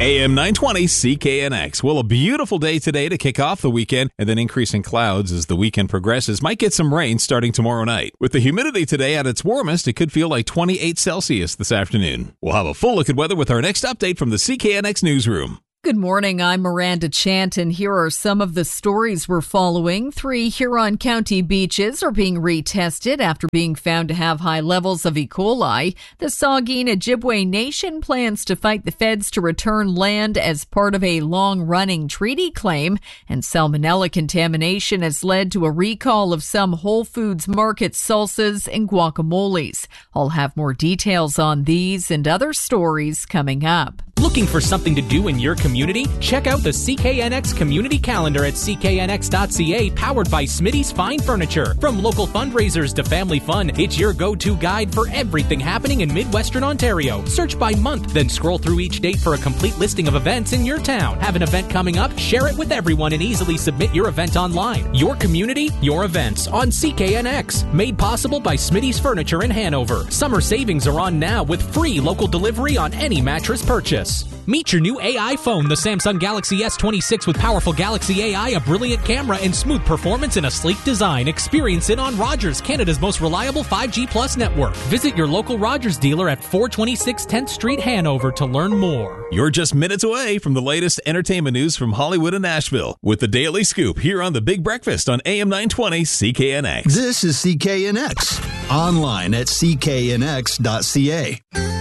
AM 920 CKNX. Well, a beautiful day today to kick off the weekend, and then increasing clouds as the weekend progresses. Might get some rain starting tomorrow night. With the humidity today at its warmest, it could feel like 28 Celsius this afternoon. We'll have a full look at weather with our next update from the CKNX newsroom. Good morning, I'm Miranda Chant, and here are some of the stories we're following. 3 Huron County beaches are being retested after being found to have high levels of E. coli. The Saugeen Ojibwe Nation plans to fight the feds to return land as part of a long-running treaty claim, and salmonella contamination has led to a recall of some Whole Foods Market salsas and guacamoles. I'll have more details on these and other stories coming up. Looking for something to do in your community? Check out the CKNX Community Calendar at cknx.ca, powered by Smitty's Fine Furniture. From local fundraisers to family fun, it's your go-to guide for everything happening in Midwestern Ontario. Search by month, then scroll through each date for a complete listing of events in your town. Have an event coming up? Share it with everyone and easily submit your event online. Your community, your events on CKNX. Made possible by Smitty's Furniture in Hanover. Summer savings are on now with free local delivery on any mattress purchase. Meet your new AI phone, the Samsung Galaxy S26 with powerful Galaxy AI, a brilliant camera, and smooth performance in a sleek design. Experience it on Rogers, Canada's most reliable 5G Plus network. Visit your local Rogers dealer at 426 10th Street, Hanover to learn more. You're just minutes away from the latest entertainment news from Hollywood and Nashville with the Daily Scoop here on The Big Breakfast on AM 920 CKNX. This is CKNX, online at cknx.ca.